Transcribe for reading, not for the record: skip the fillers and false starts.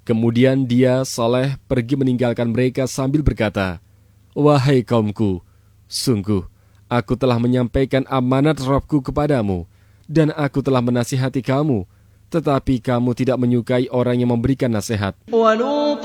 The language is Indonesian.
Kemudian dia, Saleh, pergi meninggalkan mereka sambil berkata, "Wahai kaumku, sungguh, aku telah menyampaikan amanat Rabbku kepadamu, dan aku telah menasihati kamu, tetapi kamu tidak menyukai orang yang memberikan nasihat."